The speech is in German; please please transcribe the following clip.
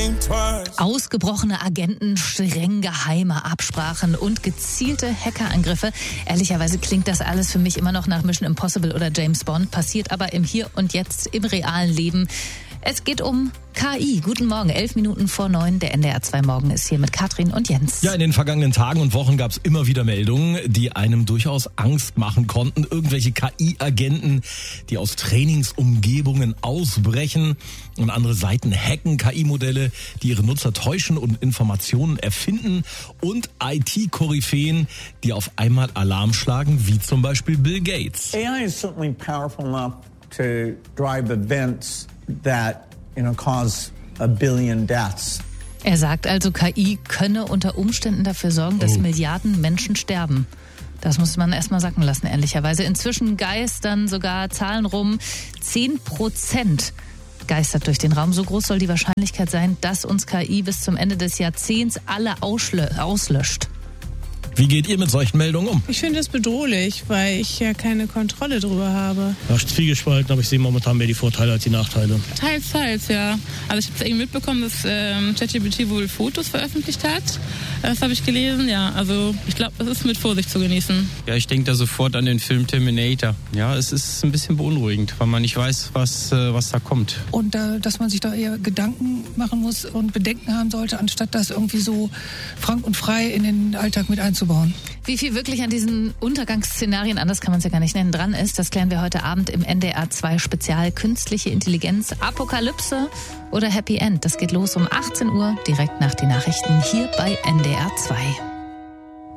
Ausgebrochene Agenten, streng geheime Absprachen und gezielte Hackerangriffe. Ehrlicherweise klingt das alles für mich immer noch nach Mission Impossible oder James Bond, passiert aber im Hier und Jetzt, im realen Leben. Es geht um KI. Guten Morgen, 8:11 Der NDR 2 Morgen ist hier mit Katrin und Jens. Ja, in den vergangenen Tagen und Wochen gab es immer wieder Meldungen, die einem durchaus Angst machen konnten. Irgendwelche KI-Agenten, die aus Trainingsumgebungen ausbrechen und andere Seiten hacken. KI-Modelle, die ihre Nutzer täuschen und Informationen erfinden. Und IT-Koryphäen, die auf einmal Alarm schlagen, wie zum Beispiel Bill Gates. AI is certainly powerful enough to drive events that, cause 1 billion deaths. Er sagt also, KI könne unter Umständen dafür sorgen, dass Milliarden Menschen sterben. Das muss man erstmal sacken lassen, ehrlicherweise. Inzwischen geistern sogar Zahlen rum. 10% geistert durch den Raum. So groß soll die Wahrscheinlichkeit sein, dass uns KI bis zum Ende des Jahrzehnts alle auslöscht. Wie geht ihr mit solchen Meldungen um? Ich finde es bedrohlich, weil ich ja keine Kontrolle drüber habe. Ja, zwiegespalten, aber ich sehe momentan mehr die Vorteile als die Nachteile. Teils, ja. Also ich habe irgendwie mitbekommen, dass ChatGPT wohl Fotos veröffentlicht hat. Das habe ich gelesen, ja. Also ich glaube, das ist mit Vorsicht zu genießen. Ja, ich denke da sofort an den Film Terminator. Ja, es ist ein bisschen beunruhigend, weil man nicht weiß, was da kommt. Und dass man sich da eher Gedanken machen muss und Bedenken haben sollte, anstatt das irgendwie so frank und frei in den Alltag mit einzubauen. Wie viel wirklich an diesen Untergangsszenarien, anders kann man es ja gar nicht nennen, dran ist, das klären wir heute Abend im NDR 2 Spezial Künstliche Intelligenz, Apokalypse oder Happy End. Das geht los um 18 Uhr, direkt nach den Nachrichten hier bei NDR 2.